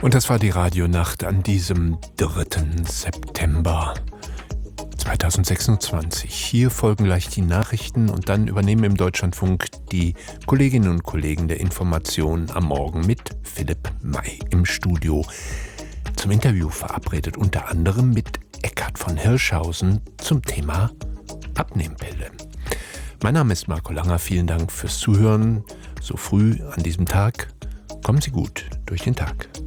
Und das war die Radionacht an diesem 3. September 2026. Hier folgen gleich die Nachrichten und dann übernehmen im Deutschlandfunk die Kolleginnen und Kollegen der Information am Morgen mit Philipp May im Studio. Zum Interview verabredet, unter anderem mit Eckhard von Hirschhausen zum Thema Abnehmpille. Mein Name ist Marco Langer, vielen Dank fürs Zuhören. So früh an diesem Tag, kommen Sie gut durch den Tag.